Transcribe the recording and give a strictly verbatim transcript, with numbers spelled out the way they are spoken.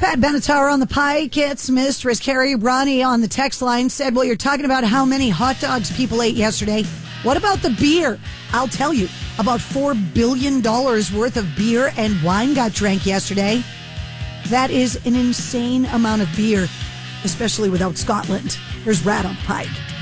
Pat Benatar on the Pike. It's Mistress Carrie. Ronnie on the text line said, well, you're talking about how many hot dogs people ate yesterday. What about the beer? I'll tell you, about four billion dollars worth of beer and wine got drank yesterday. That is an insane amount of beer, especially without Scotland. There's Rat on the Pike.